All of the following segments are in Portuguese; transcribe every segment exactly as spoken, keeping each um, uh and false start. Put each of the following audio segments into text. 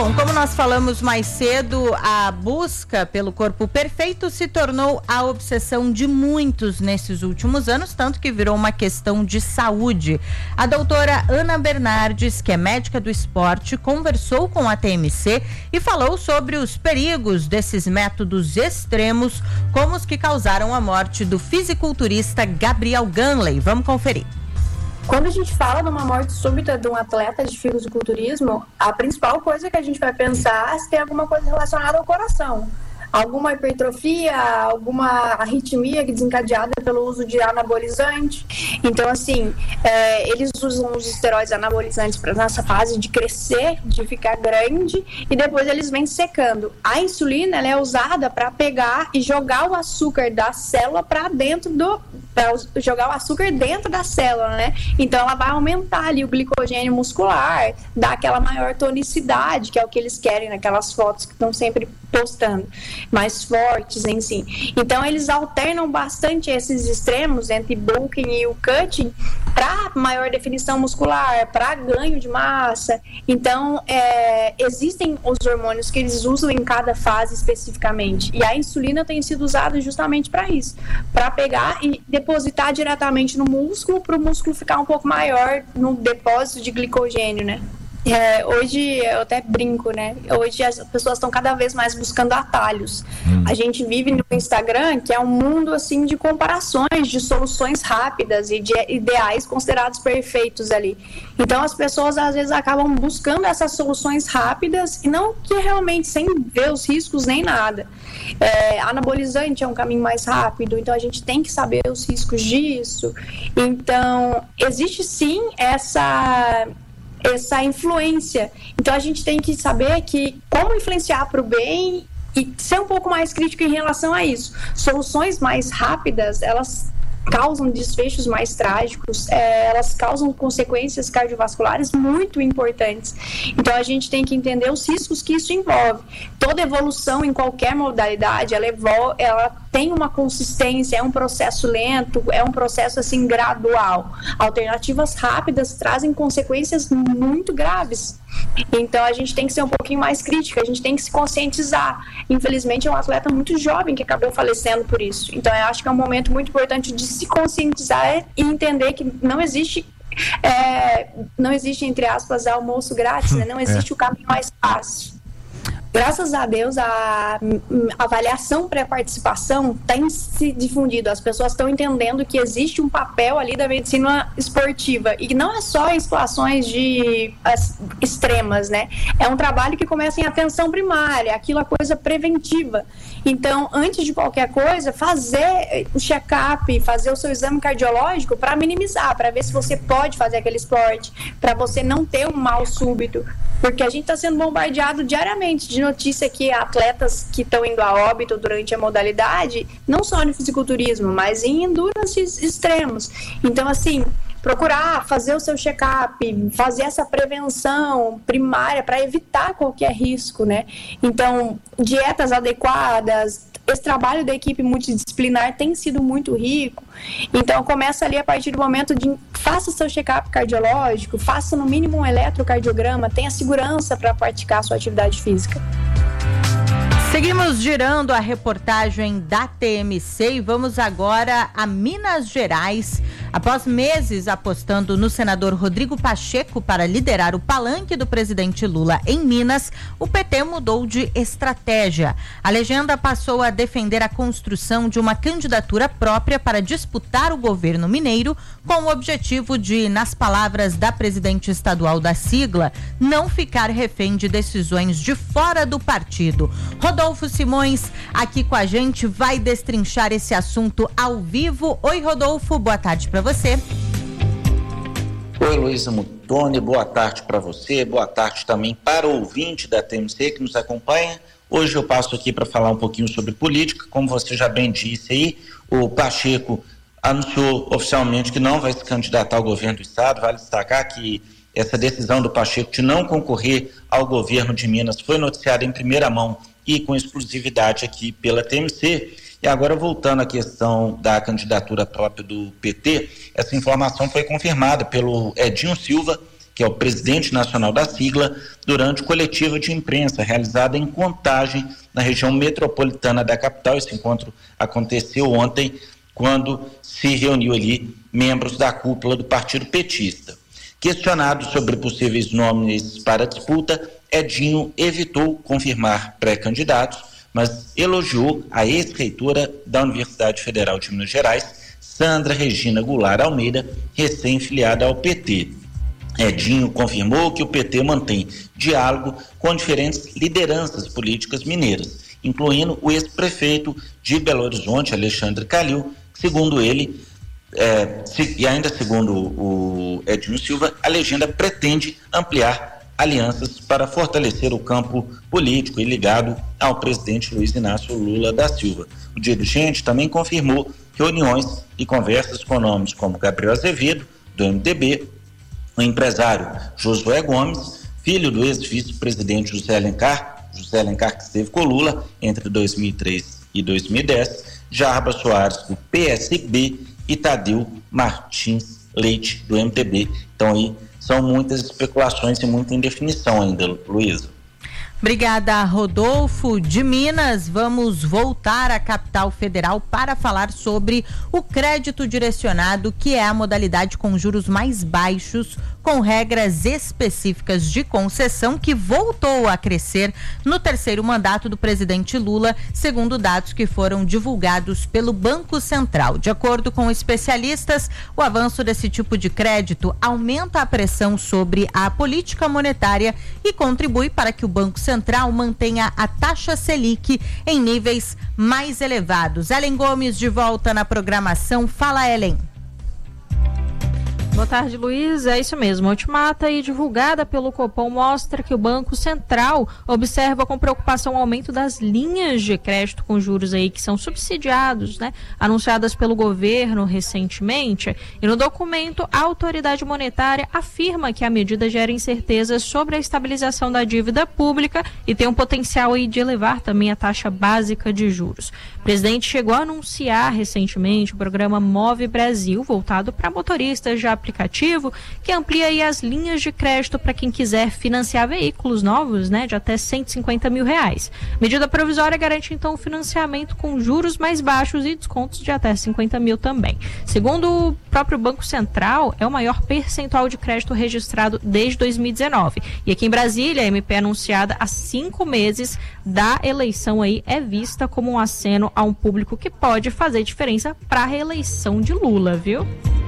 Bom, como nós falamos mais cedo, a busca pelo corpo perfeito se tornou a obsessão de muitos nesses últimos anos, tanto que virou uma questão de saúde. A doutora Ana Bernardes, que é médica do esporte, conversou com a T M C e falou sobre os perigos desses métodos extremos, como os que causaram a morte do fisiculturista Gabriel Ganley. Vamos conferir. Quando a gente fala de uma morte súbita de um atleta de fisiculturismo, a principal coisa que a gente vai pensar é se tem alguma coisa relacionada ao coração. Alguma hipertrofia, alguma arritmia desencadeada pelo uso de anabolizante. Então, assim, é, eles usam os esteroides anabolizantes para nessa fase de crescer, de ficar grande, e depois eles vêm secando. A insulina, ela é usada para pegar e jogar o açúcar da célula para dentro do... para jogar o açúcar dentro da célula, né? Então, ela vai aumentar ali o glicogênio muscular, dar aquela maior tonicidade, que é o que eles querem naquelas fotos que estão sempre postando, mais fortes em si. Então, eles alternam bastante esses extremos entre bulking e o cutting para maior definição muscular, para ganho de massa. Então, é, existem os hormônios que eles usam em cada fase especificamente. E a insulina tem sido usada justamente para isso, para pegar e depositar diretamente no músculo, para o músculo ficar um pouco maior no depósito de glicogênio, né? É, hoje eu até brinco, né? Hoje as pessoas estão cada vez mais buscando atalhos. Hum. A gente vive no Instagram, que é um mundo assim de comparações, de soluções rápidas e de ideais considerados perfeitos ali. Então as pessoas às vezes acabam buscando essas soluções rápidas e não que realmente sem ver os riscos nem nada. É, anabolizante é um caminho mais rápido, então a gente tem que saber os riscos disso. Então existe sim essa essa influência. Então a gente tem que saber que como influenciar para o bem e ser um pouco mais crítico em relação a isso. Soluções mais rápidas, elas causam desfechos mais trágicos, é, elas causam consequências cardiovasculares muito importantes. Então a gente tem que entender os riscos que isso envolve. Toda evolução em qualquer modalidade, ela, evol- ela tem uma consistência, é um processo lento, é um processo assim gradual. Alternativas rápidas trazem consequências muito graves. Então a gente tem que ser um pouquinho mais crítica, a gente tem que se conscientizar. Infelizmente é um atleta muito jovem que acabou falecendo por isso. Então eu acho que é um momento muito importante de se conscientizar e entender que não existe é, não existe, entre aspas, almoço grátis, né? Não existe é. o caminho mais fácil. Graças a Deus, a avaliação pré-participação tem se difundido. As pessoas estão entendendo que existe um papel ali da medicina esportiva. E não é só em situações de as, extremas, né? É um trabalho que começa em atenção primária, aquilo é coisa preventiva. Então, antes de qualquer coisa, fazer o check-up, fazer o seu exame cardiológico para minimizar, para ver se você pode fazer aquele esporte, para você não ter um mal súbito. Porque a gente está sendo bombardeado diariamente de notícia que atletas que estão indo a óbito durante a modalidade, não só no fisiculturismo, mas em endurance extremos. Então, assim, procurar fazer o seu check-up, fazer essa prevenção primária para evitar qualquer risco, né? Então, dietas adequadas, esse trabalho da equipe multidisciplinar tem sido muito rico. Então, começa ali a partir do momento de faça seu check-up cardiológico, faça no mínimo um eletrocardiograma, tenha segurança para praticar a sua atividade física. Seguimos girando a reportagem da T M C e vamos agora a Minas Gerais. Após meses apostando no senador Rodrigo Pacheco para liderar o palanque do presidente Lula em Minas, o P T mudou de estratégia. A legenda passou a defender a construção de uma candidatura própria para disputar o governo mineiro, com o objetivo de, nas palavras da presidente estadual da sigla, não ficar refém de decisões de fora do partido. Rodolfo Simões, aqui com a gente, vai destrinchar esse assunto ao vivo. Oi, Rodolfo, boa tarde para você. Oi, Luísa Mutoni, boa tarde para você, boa tarde também para o ouvinte da T M C que nos acompanha. Hoje eu passo aqui para falar um pouquinho sobre política. Como você já bem disse aí, o Pacheco anunciou oficialmente que não vai se candidatar ao governo do estado. Vale destacar que essa decisão do Pacheco de não concorrer ao governo de Minas foi noticiada em primeira mão e com exclusividade aqui pela T M C. E agora, voltando à questão da candidatura própria do P T, essa informação foi confirmada pelo Edinho Silva, que que é o presidente nacional da sigla, durante coletiva de imprensa realizada em Contagem, na região metropolitana da capital. Esse encontro aconteceu ontem, quando se reuniu ali membros da cúpula do partido petista. Questionado sobre possíveis nomes para a disputa, Edinho evitou confirmar pré-candidatos, mas elogiou a ex-reitora da Universidade Federal de Minas Gerais, Sandra Regina Goulart Almeida, recém-filiada ao P T. Edinho confirmou que o P T mantém diálogo com diferentes lideranças políticas mineiras, incluindo o ex-prefeito de Belo Horizonte, Alexandre Calil, que, segundo ele, é, se, e ainda segundo o Edinho Silva, a legenda pretende ampliar alianças para fortalecer o campo político e ligado ao presidente Luiz Inácio Lula da Silva. O dirigente também confirmou reuniões e conversas com nomes como Gabriel Azevedo, do M D B, o empresário Josué Gomes, filho do ex-vice-presidente José Alencar, José Alencar que esteve com Lula entre dois mil e três e dois mil e dez, Jarba Soares, do P S B, e Tadeu Martins Leite, do M T B. Então aí são muitas especulações e muita indefinição ainda, Luísa. Obrigada, Rodolfo. De Minas, vamos voltar à capital federal para falar sobre o crédito direcionado, que é a modalidade com juros mais baixos, com regras específicas de concessão, que voltou a crescer no terceiro mandato do presidente Lula, segundo dados que foram divulgados pelo Banco Central. De acordo com especialistas, o avanço desse tipo de crédito aumenta a pressão sobre a política monetária e contribui para que o Banco Central mantenha a taxa Selic em níveis mais elevados. Ellen Gomes, de volta na programação. Fala, Ellen. Boa tarde, Luiz. É isso mesmo. A ultimata aí divulgada pelo Copom mostra que o Banco Central observa com preocupação o aumento das linhas de crédito com juros aí que são subsidiados, né? Anunciadas pelo governo recentemente. E no documento, a autoridade monetária afirma que a medida gera incertezas sobre a estabilização da dívida pública e tem um potencial aí de elevar também a taxa básica de juros. O presidente chegou a anunciar recentemente o programa Move Brasil, voltado para motoristas de aplicativo, que amplia aí as linhas de crédito para quem quiser financiar veículos novos, né, de até cento e cinquenta mil reais. Medida provisória garante então o financiamento com juros mais baixos e descontos de até cinquenta mil também. Segundo o próprio Banco Central, é o maior percentual de crédito registrado desde dois mil e dezenove. E aqui em Brasília, a M P anunciada há cinco meses da eleição aí é vista como um aceno a um público que pode fazer diferença para a reeleição de Lula, viu?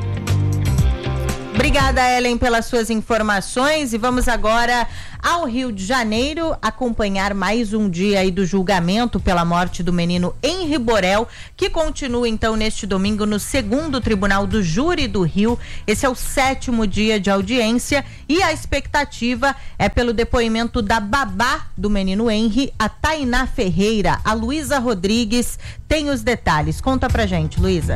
Obrigada, Ellen, pelas suas informações, e vamos agora ao Rio de Janeiro acompanhar mais um dia aí do julgamento pela morte do menino Henri Borel, que continua então neste domingo no segundo Tribunal do Júri do Rio. Esse é o sétimo dia de audiência e a expectativa é pelo depoimento da babá do menino Henri, a Tainá Ferreira. A Luísa Rodrigues tem os detalhes. Conta pra gente, Luísa.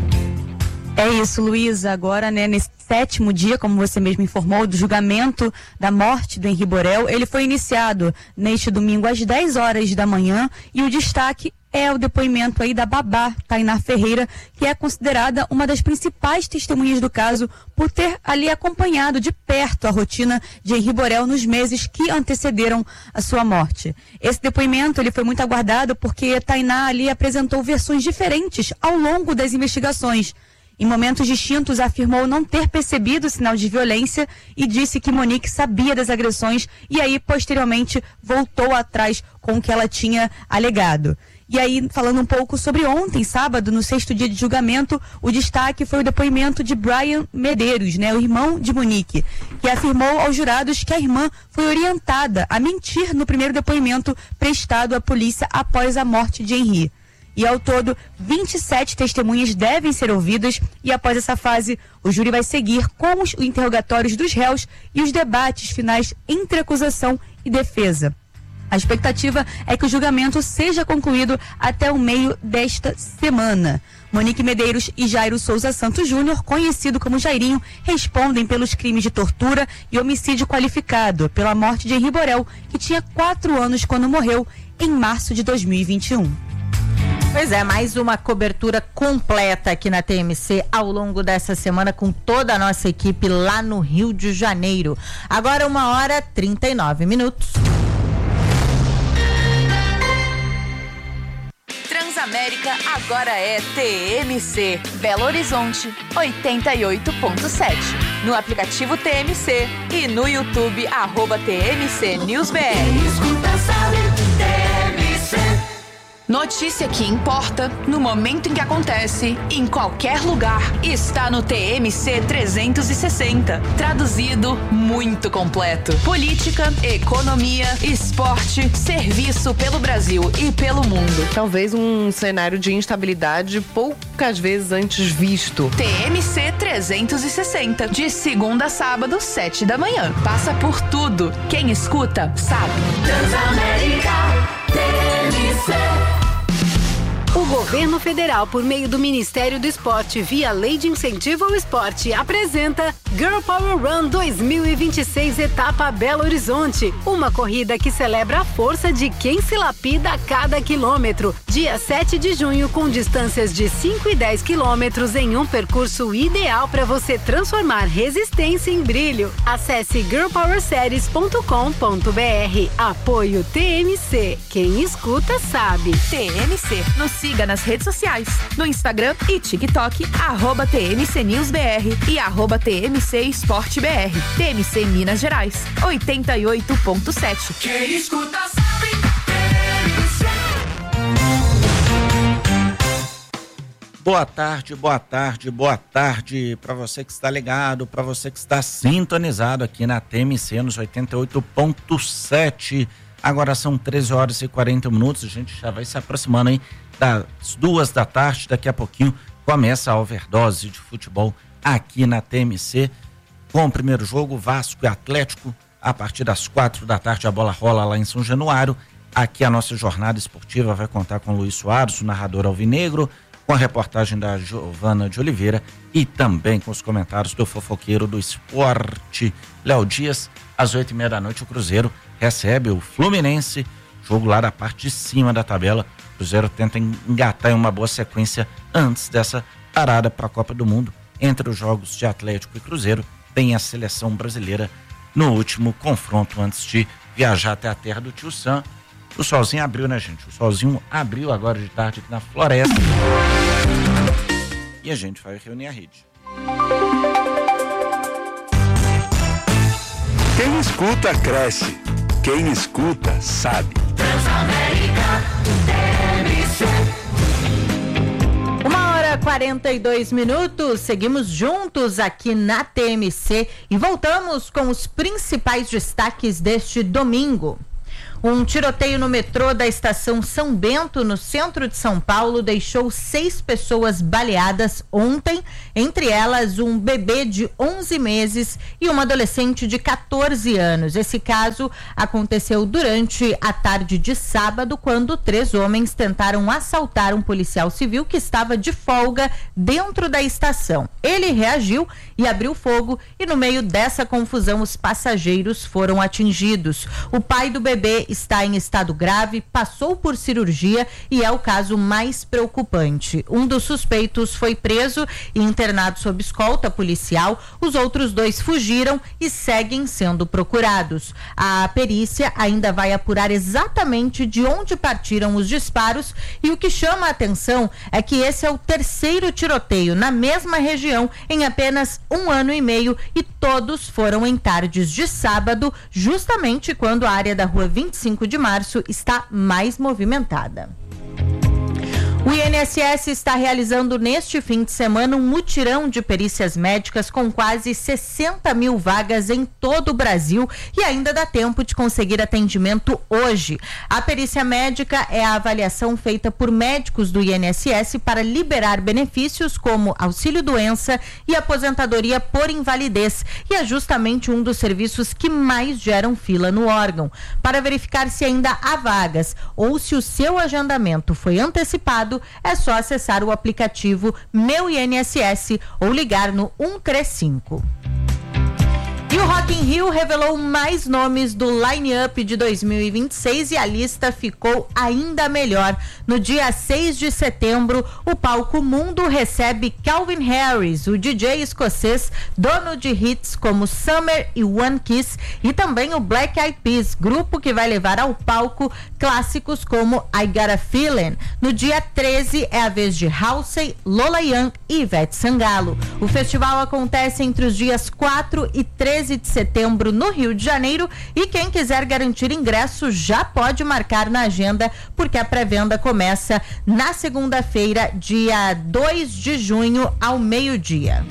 É isso, Luísa. Agora, né, nesse sétimo dia, como você mesmo informou, do julgamento da morte do Henri Borel, ele foi iniciado neste domingo às dez horas da manhã, e o destaque é o depoimento aí da babá, Tainá Ferreira, que é considerada uma das principais testemunhas do caso por ter ali acompanhado de perto a rotina de Henri Borel nos meses que antecederam a sua morte. Esse depoimento ele foi muito aguardado porque Tainá ali apresentou versões diferentes ao longo das investigações. Em momentos distintos, afirmou não ter percebido sinal de violência e disse que Monique sabia das agressões e aí, posteriormente, voltou atrás com o que ela tinha alegado. E aí, falando um pouco sobre ontem, sábado, no sexto dia de julgamento, o destaque foi o depoimento de Brian Medeiros, né, o irmão de Monique, que afirmou aos jurados que a irmã foi orientada a mentir no primeiro depoimento prestado à polícia após a morte de Henri. E ao todo, vinte e sete testemunhas devem ser ouvidas e após essa fase, o júri vai seguir com os interrogatórios dos réus e os debates finais entre acusação e defesa. A expectativa é que o julgamento seja concluído até o meio desta semana. Monique Medeiros e Jairo Souza Santos Júnior, conhecido como Jairinho, respondem pelos crimes de tortura e homicídio qualificado pela morte de Henri Borel, que tinha quatro anos quando morreu em março de dois mil e vinte e um. Pois é, mais uma cobertura completa aqui na T M C ao longo dessa semana com toda a nossa equipe lá no Rio de Janeiro. Agora uma hora e trinta e nove minutos. Transamérica agora é T M C. Belo Horizonte, oitenta e oito ponto sete. No aplicativo T M C e no YouTube, arroba T M C News B R. Escuta, sabe, T M C. Notícia que importa no momento em que acontece, em qualquer lugar, está no T M C trezentos e sessenta. Traduzido, muito completo. Política, economia, esporte, serviço pelo Brasil e pelo mundo. Talvez um cenário de instabilidade poucas vezes antes visto. T M C trezentos e sessenta, de segunda a sábado, sete da manhã. Passa por tudo. Quem escuta, sabe. Transamérica, T M C. O governo federal, por meio do Ministério do Esporte, via Lei de Incentivo ao Esporte, apresenta Girl Power Run dois mil e vinte e seis, etapa Belo Horizonte. Uma corrida que celebra a força de quem se lapida a cada quilômetro. Dia sete de junho, com distâncias de cinco e dez quilômetros em um percurso ideal para você transformar resistência em brilho. Acesse girl power series ponto com ponto b r. Apoio T M C. Quem escuta sabe. T M C. Nos siga nas redes sociais, no Instagram e TikTok, arroba T M C News B R e arroba T M C Esporte B R. T M C Minas Gerais, oitenta e oito ponto sete. Quem escuta sabe, T M C. Boa tarde, boa tarde, boa tarde para você que está ligado, para você que está sintonizado aqui na T M C nos oitenta e oito ponto sete. Agora são treze horas e quarenta minutos, a gente já vai se aproximando aí das duas da tarde. Daqui a pouquinho começa a overdose de futebol aqui na T M C, com o primeiro jogo, Vasco e Atlético, a partir das quatro da tarde a bola rola lá em São Januário. Aqui a nossa jornada esportiva vai contar com Luiz Soares, o narrador alvinegro, com a reportagem da Giovana de Oliveira e também com os comentários do fofoqueiro do esporte, Léo Dias. Às oito e meia da noite o Cruzeiro recebe o Fluminense, jogo lá da parte de cima da tabela. O Cruzeiro tenta engatar em uma boa sequência antes dessa parada para a Copa do Mundo. Entre os jogos de Atlético e Cruzeiro, tem a seleção brasileira no último confronto antes de viajar até a terra do Tio Sam. O solzinho abriu, né, gente? O solzinho abriu agora de tarde aqui na Floresta. E a gente vai reunir a rede. Quem escuta, cresce. Quem escuta, sabe. Transamérica, T M C. Uma hora e quarenta e dois minutos, seguimos juntos aqui na T M C e voltamos com os principais destaques deste domingo. Um tiroteio no metrô da estação São Bento, no centro de São Paulo, deixou seis pessoas baleadas ontem, entre elas um bebê de onze meses e uma adolescente de quatorze anos. Esse caso aconteceu durante a tarde de sábado, quando três homens tentaram assaltar um policial civil que estava de folga dentro da estação. Ele reagiu e abriu fogo, e no meio dessa confusão os passageiros foram atingidos. O pai do bebê está em estado grave, passou por cirurgia e é o caso mais preocupante. Um dos suspeitos foi preso e internado sob escolta policial. Os outros dois fugiram e seguem sendo procurados. A perícia ainda vai apurar exatamente de onde partiram os disparos, e o que chama a atenção é que esse é o terceiro tiroteio na mesma região em apenas um ano e meio, e todos foram em tardes de sábado, justamente quando a área da rua vinte e cinco de março está mais movimentada. O I N S S está realizando neste fim de semana um mutirão de perícias médicas com quase sessenta mil vagas em todo o Brasil, e ainda dá tempo de conseguir atendimento hoje. A perícia médica é a avaliação feita por médicos do I N S S para liberar benefícios como auxílio-doença e aposentadoria por invalidez, e é justamente um dos serviços que mais geram fila no órgão. Para verificar se ainda há vagas ou se o seu agendamento foi antecipado, é só acessar o aplicativo Meu I N S S ou ligar no um três cinco. E o Rock in Rio revelou mais nomes do line-up de dois mil e vinte e seis e a lista ficou ainda melhor. No dia seis de setembro, o palco Mundo recebe Calvin Harris, o D J escocês, dono de hits como Summer e One Kiss, e também o Black Eyed Peas, grupo que vai levar ao palco clássicos como I Got a Feeling. No dia treze é a vez de Halsey, Lola Young e Ivete Sangalo. O festival acontece entre os dias quatro e treze de setembro no Rio de Janeiro e quem quiser garantir ingresso já pode marcar na agenda porque a pré-venda começa na segunda-feira, dia dois de junho, ao meio-dia.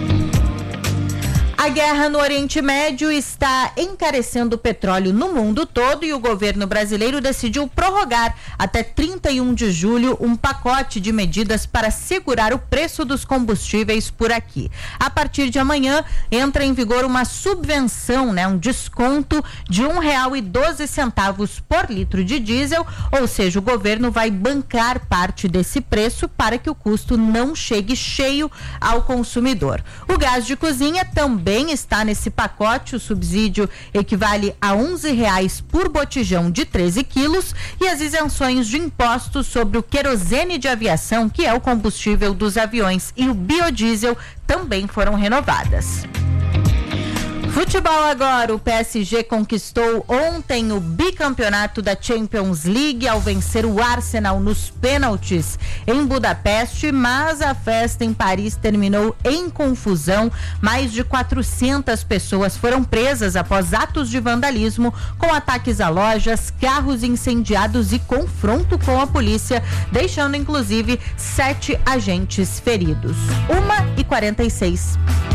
A guerra no Oriente Médio está encarecendo o petróleo no mundo todo e o governo brasileiro decidiu prorrogar até trinta e um de julho um pacote de medidas para segurar o preço dos combustíveis por aqui. A partir de amanhã entra em vigor uma subvenção, né, um desconto de um real e doze centavos por litro de diesel, ou seja, o governo vai bancar parte desse preço para que o custo não chegue cheio ao consumidor. O gás de cozinha também Também está nesse pacote. O subsídio equivale a onze reais por botijão de treze quilos e as isenções de impostos sobre o querosene de aviação, que é o combustível dos aviões, e o biodiesel também foram renovadas. Futebol agora, o P S G conquistou ontem o bicampeonato da Champions League ao vencer o Arsenal nos pênaltis em Budapeste, mas a festa em Paris terminou em confusão. Mais de quatrocentas pessoas foram presas após atos de vandalismo, com ataques a lojas, carros incendiados e confronto com a polícia, deixando inclusive sete agentes feridos. uma e quarenta e seis.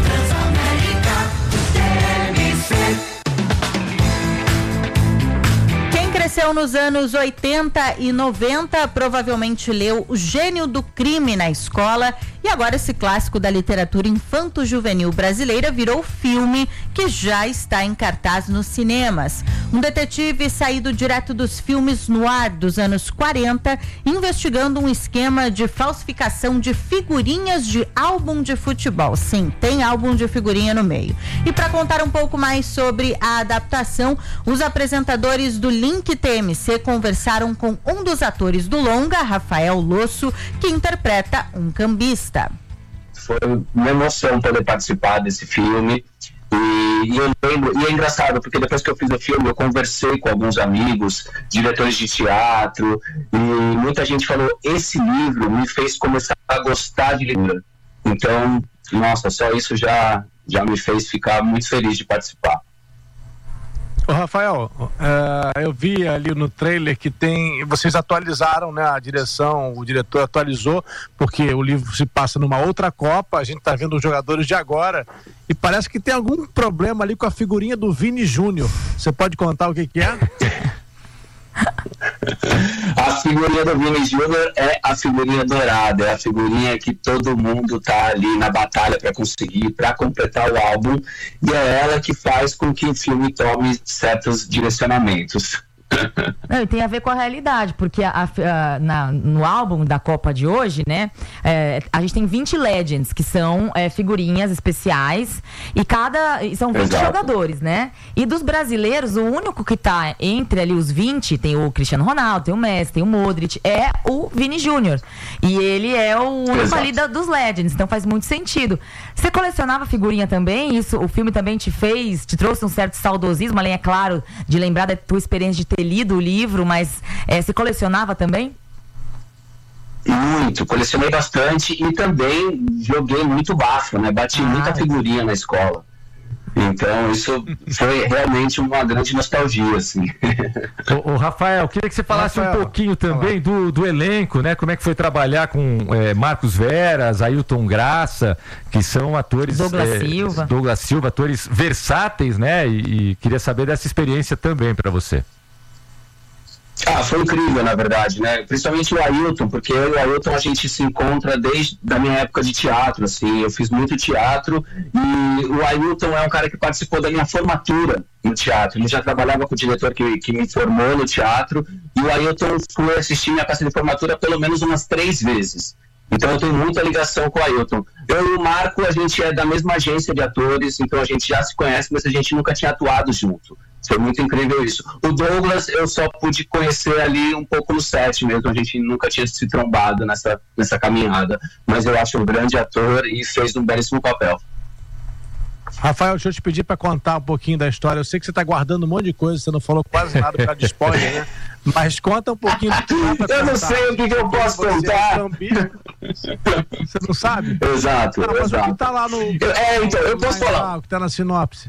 Quem cresceu nos anos oitenta e noventa provavelmente leu O Gênio do Crime na escola e agora esse clássico da literatura infanto-juvenil brasileira virou filme que já está em cartaz nos cinemas. Um detetive saído direto dos filmes noir dos anos quarenta, investigando um esquema de falsificação de figurinhas de álbum de futebol. Sim, tem álbum de figurinha no meio. E para contar um pouco mais sobre a adaptação, os apresentadores do Link T M C conversaram com um dos atores do longa, Rafael Losso, que interpreta um cambista. Foi uma emoção poder participar desse filme e, e eu lembro, e é engraçado porque depois que eu fiz o filme eu conversei com alguns amigos, diretores de teatro, e muita gente falou, esse livro me fez começar a gostar de leitura. Então, nossa, só isso já, já me fez ficar muito feliz de participar. Ô Rafael, uh, eu vi ali no trailer que tem, vocês atualizaram, né, a direção, o diretor atualizou, porque o livro se passa numa outra Copa, a gente tá vendo os jogadores de agora, e parece que tem algum problema ali com a figurinha do Vini Júnior. Você pode contar o que que é? A figurinha do Vini Júnior é a figurinha dourada, é a figurinha que todo mundo tá ali na batalha para conseguir, para completar o álbum, e é ela que faz com que o filme tome certos direcionamentos. Não, e tem a ver com a realidade, porque a, a, na, no álbum da Copa de hoje, né, é, a gente tem vinte Legends, que são é, figurinhas especiais, e cada são vinte Exato. Jogadores, né? E dos brasileiros, o único que tá entre ali os vinte, tem o Cristiano Ronaldo, tem o Messi, tem o Modric, é o Vini Júnior. E ele é o único ali da, dos Legends, então faz muito sentido. Você colecionava figurinha também? Isso, o filme também te fez, te trouxe um certo saudosismo, além, é claro, de lembrar da tua experiência de ter lido o livro, mas é, você colecionava também? Muito, colecionei bastante e também joguei muito bafo, né? Bati ah, muita figurinha na escola. Então isso foi realmente uma grande nostalgia, assim. Ô, ô Rafael, queria que você falasse Rafael, um pouquinho também do, do elenco, né? Como é que foi trabalhar com é, Marcos Veras, Ailton Graça, que são atores... Douglas é, Silva. Douglas Silva, atores versáteis, né? E, e queria saber dessa experiência também para você. Ah, foi incrível, na verdade, né? Principalmente o Ailton, porque eu e o Ailton a gente se encontra desde a minha época de teatro, assim, eu fiz muito teatro e o Ailton é um cara que participou da minha formatura no teatro, ele já trabalhava com o diretor que, que me formou no teatro, e o Ailton foi assistir minha peça de formatura pelo menos umas três vezes. Então eu tenho muita ligação com o Ailton. Eu e o Marco, a gente é da mesma agência de atores, então a gente já se conhece, mas a gente nunca tinha atuado junto. Foi muito incrível isso. O Douglas eu só pude conhecer ali um pouco no set mesmo, a gente nunca tinha se trombado nessa, nessa caminhada. Mas eu acho um grande ator e fez um belíssimo papel. Rafael, deixa eu te pedir para contar um pouquinho da história. Eu sei que você está guardando um monte de coisa, você não falou quase nada por causa de spoiler, né? Mas conta um pouquinho do que dá pra Eu não sei o que, que eu posso contar. Você não sabe? Exato, não, mas exato. O que tá lá no, é, então, eu posso falar. O que tá na sinopse.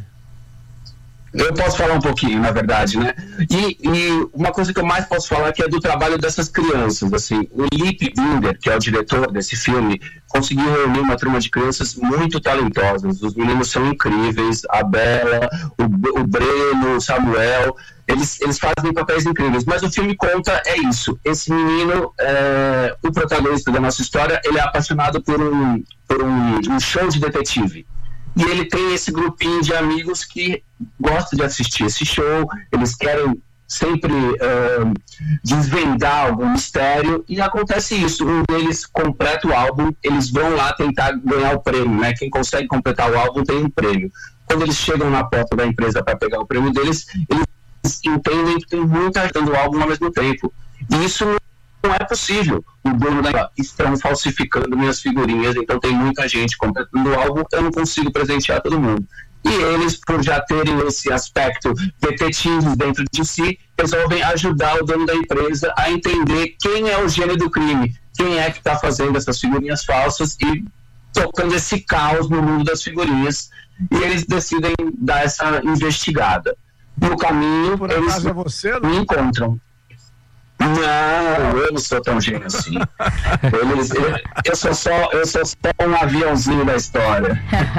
Eu posso falar um pouquinho, na verdade, né? E, e uma coisa que eu mais posso falar que é do trabalho dessas crianças, assim. O Lipe Binder, que é o diretor desse filme, conseguiu reunir uma turma de crianças muito talentosas. Os meninos são incríveis, a Bela, o, o Breno, o Samuel, eles, eles fazem papéis incríveis. Mas o filme conta é isso. Esse menino, é, o protagonista da nossa história, ele é apaixonado por um, por um, um show de detetive. E ele tem esse grupinho de amigos que gosta de assistir esse show, eles querem sempre uh, desvendar algum mistério, e acontece isso, um deles completa o álbum, eles vão lá tentar ganhar o prêmio, né? Quem consegue completar o álbum tem um prêmio. Quando eles chegam na porta da empresa para pegar o prêmio deles, eles entendem que tem muita gente do álbum ao mesmo tempo. E isso não é possível. O dono da estão falsificando minhas figurinhas, então tem muita gente completando o álbum, eu não consigo presentear todo mundo. E eles, por já terem esse aspecto detetive dentro de si, resolvem ajudar o dono da empresa a entender quem é o gênio do crime, quem é que está fazendo essas figurinhas falsas e tocando esse caos no mundo das figurinhas. E eles decidem dar essa investigada. No caminho, por eles é você, não? me encontram. Não, eu não sou tão gênio assim. Eles, eu, eu, sou só, eu sou só um aviãozinho da história.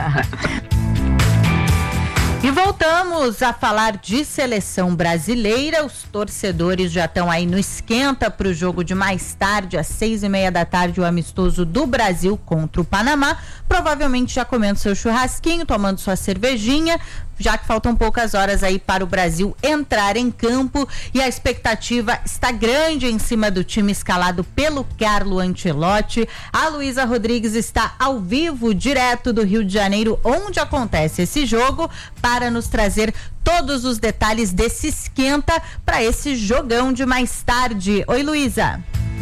E voltamos a falar de seleção brasileira. Os torcedores já estão aí no esquenta para o jogo de mais tarde, às seis e meia da tarde, o amistoso do Brasil contra o Panamá. Provavelmente já comendo seu churrasquinho, tomando sua cervejinha, já que faltam poucas horas aí para o Brasil entrar em campo, e a expectativa está grande em cima do time escalado pelo Carlo Ancelotti. A Luísa Rodrigues está ao vivo, direto do Rio de Janeiro, onde acontece esse jogo, para nos trazer todos os detalhes desse esquenta para esse jogão de mais tarde. Oi, Luísa.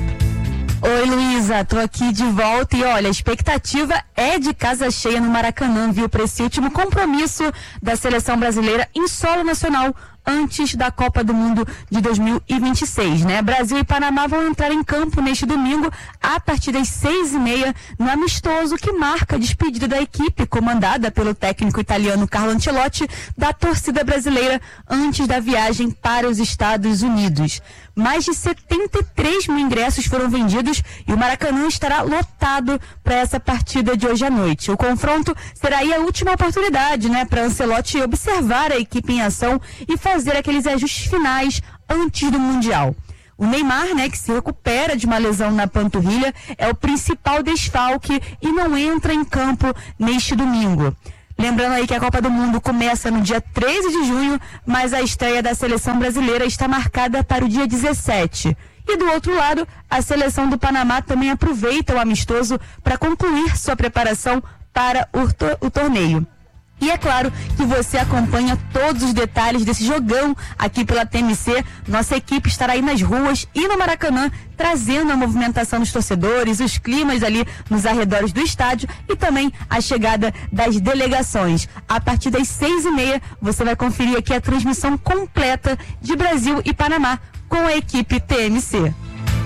Oi, Luísa, tô aqui de volta e olha, a expectativa é de casa cheia no Maracanã, viu, para esse último compromisso da seleção brasileira em solo nacional antes da Copa do Mundo de dois mil e vinte e seis, né? Brasil e Panamá vão entrar em campo neste domingo a partir das seis e meia no amistoso que marca a despedida da equipe comandada pelo técnico italiano Carlo Ancelotti da torcida brasileira antes da viagem para os Estados Unidos. Mais de setenta e três mil ingressos foram vendidos e o Maracanã estará lotado para essa partida de hoje à noite. O confronto será aí a última oportunidade, né, para Ancelotti observar a equipe em ação e fazer aqueles ajustes finais antes do Mundial. O Neymar, né, que se recupera de uma lesão na panturrilha, é o principal desfalque e não entra em campo neste domingo. Lembrando aí que a Copa do Mundo começa no dia treze de junho, mas a estreia da seleção brasileira está marcada para o dia dezessete. E do outro lado, a seleção do Panamá também aproveita o amistoso para concluir sua preparação para o, to- o torneio. E é claro que você acompanha todos os detalhes desse jogão aqui pela T M C. Nossa equipe estará aí nas ruas e no Maracanã, trazendo a movimentação dos torcedores, os climas ali nos arredores do estádio e também a chegada das delegações. A partir das seis e meia, você vai conferir aqui a transmissão completa de Brasil e Panamá com a equipe T M C.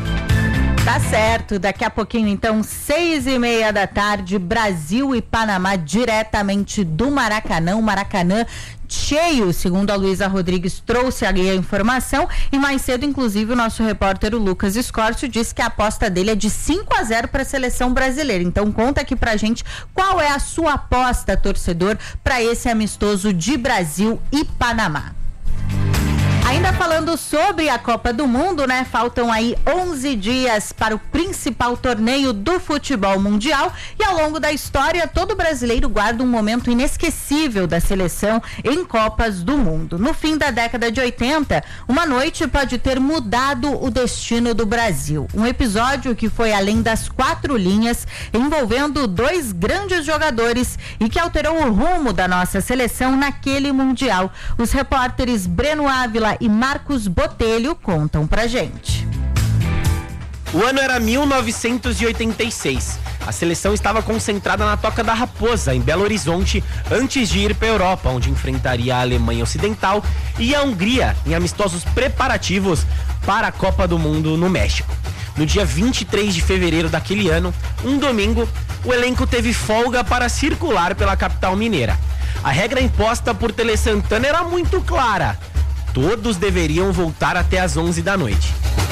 Tá certo, daqui a pouquinho então, seis e meia da tarde, Brasil e Panamá diretamente do Maracanã, o Maracanã cheio, segundo a Luísa Rodrigues trouxe ali a informação, e mais cedo inclusive o nosso repórter o Lucas Escórcio disse que a aposta dele é de cinco a zero para a seleção brasileira. Então conta aqui pra gente qual é a sua aposta, torcedor, para esse amistoso de Brasil e Panamá. Ainda falando sobre a Copa do Mundo, né? Faltam aí onze dias para o principal torneio do futebol mundial e ao longo da história, todo brasileiro guarda um momento inesquecível da seleção em Copas do Mundo. No fim da década de oitenta, uma noite pode ter mudado o destino do Brasil. Um episódio que foi além das quatro linhas, envolvendo dois grandes jogadores e que alterou o rumo da nossa seleção naquele Mundial. Os repórteres Breno Ávila e Marcos Botelho contam pra gente. O ano era mil novecentos e oitenta e seis. A seleção estava concentrada na Toca da Raposa, em Belo Horizonte, antes de ir para a Europa, onde enfrentaria a Alemanha Ocidental e a Hungria em amistosos preparativos para a Copa do Mundo no México. No dia vinte e três de fevereiro daquele ano, um domingo, o elenco teve folga para circular pela capital mineira. A regra imposta por Tele Santana era muito clara. Todos deveriam voltar até as onze da noite.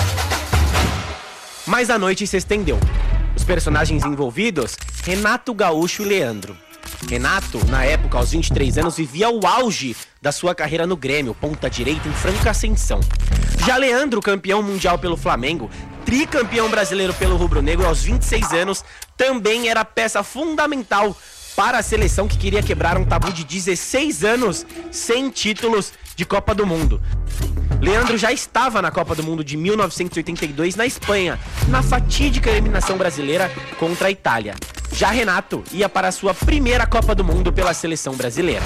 Mas a noite se estendeu. Os personagens envolvidos, Renato Gaúcho e Leandro. Renato, na época, aos vinte e três anos, vivia o auge da sua carreira no Grêmio, ponta direita em franca ascensão. Já Leandro, campeão mundial pelo Flamengo, tricampeão brasileiro pelo Rubro Negro, aos vinte e seis anos, também era peça fundamental para a seleção que queria quebrar um tabu de dezesseis anos sem títulos de Copa do Mundo. Leandro já estava na Copa do Mundo de mil novecentos e oitenta e dois na Espanha, na fatídica eliminação brasileira contra a Itália. Já Renato ia para a sua primeira Copa do Mundo pela seleção brasileira.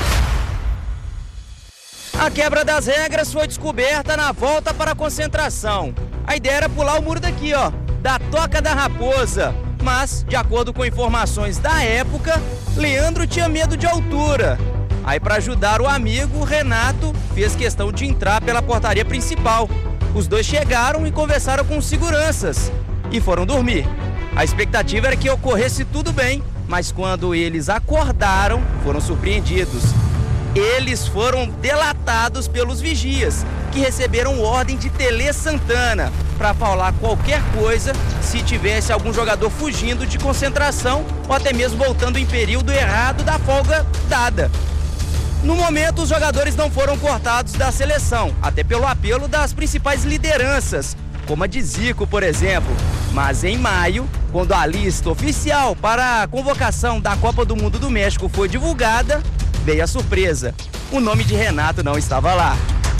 A quebra das regras foi descoberta na volta para a concentração. A ideia era pular o muro daqui, ó, da Toca da Raposa. Mas, de acordo com informações da época, Leandro tinha medo de altura. Aí, para ajudar o amigo, Renato fez questão de entrar pela portaria principal. Os dois chegaram e conversaram com os seguranças e foram dormir. A expectativa era que ocorresse tudo bem, mas quando eles acordaram, foram surpreendidos. Eles foram delatados pelos vigias, que receberam ordem de Tele Santana para falar qualquer coisa se tivesse algum jogador fugindo de concentração ou até mesmo voltando em período errado da folga dada. No momento, os jogadores não foram cortados da seleção, até pelo apelo das principais lideranças, como a de Zico, por exemplo. Mas em maio, quando a lista oficial para a convocação da Copa do Mundo do México foi divulgada, veio a surpresa. O nome de Renato não estava lá.